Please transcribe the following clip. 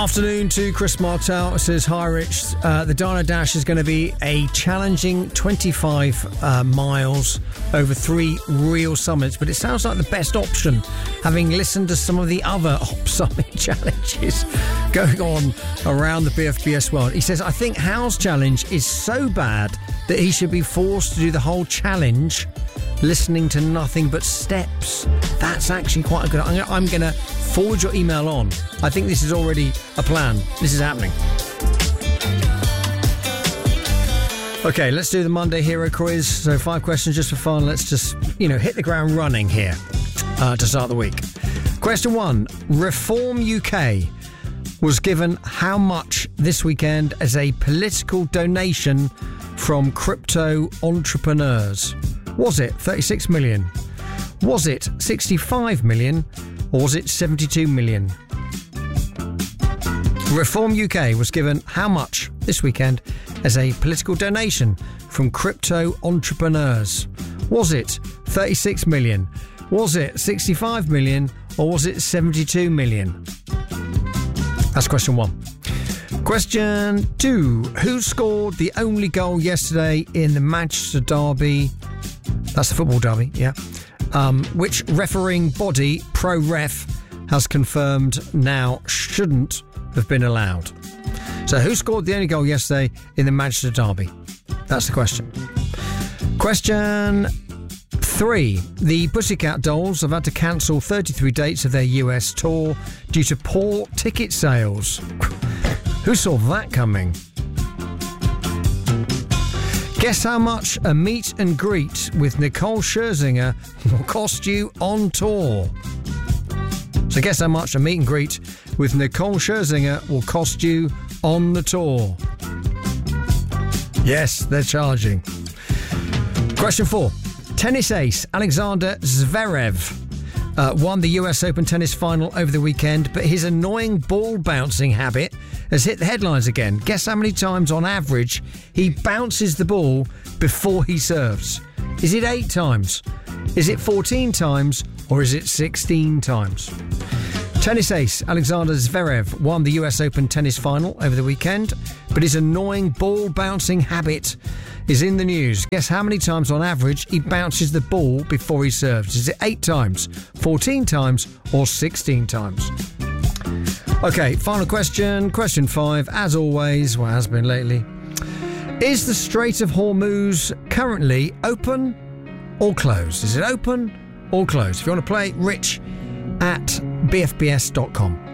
Afternoon to Chris Martel. It says, hi Rich, the Dino Dash is going to be a challenging 25 miles over 3 real summits, but it sounds like the best option, having listened to some of the other summit challenges going on around the BFBS world. He says, I think Hal's challenge is so bad that he should be forced to do the whole challenge listening to nothing but steps. That's actually quite a good... I'm going to forward your email on. I think this is already a plan. This is happening. Okay, let's do the Monday Hero Quiz. So 5 questions just for fun. Let's just, hit the ground running here to start the week. Question 1. Reform UK was given how much this weekend as a political donation from crypto entrepreneurs? Was it 36 million? Was it 65 million? Or was it 72 million? Reform UK was given how much this weekend as a political donation from crypto entrepreneurs? Was it 36 million? Was it 65 million? Or was it 72 million? That's question 1. Question 2. Who scored the only goal yesterday in the Manchester derby? That's the football derby, yeah. Which refereeing body, Pro Ref, has confirmed now shouldn't have been allowed. So who scored the only goal yesterday in the Manchester derby? That's the question. Question 3. The Pussycat Dolls have had to cancel 33 dates of their US tour due to poor ticket sales. Who saw that coming? Guess how much a meet and greet with Nicole Scherzinger will cost you on tour. So guess how much a meet and greet with Nicole Scherzinger will cost you on the tour. Yes, they're charging. Question 4. Tennis ace Alexander Zverev won the US Open tennis final over the weekend, but his annoying ball bouncing habit has hit the headlines again. Guess how many times on average he bounces the ball before he serves? Is it 8 times? Is it 14 times? Or is it 16 times? Tennis ace Alexander Zverev won the US Open tennis final over the weekend, but his annoying ball bouncing habit is in the news. Guess how many times on average he bounces the ball before he serves? Is it 8 times, 14 times, or 16 times? Okay, final question. Question 5, as always, what has been lately. Is the Strait of Hormuz currently open or closed? Is it open or closed? If you want to play, Rich at bfbs.com.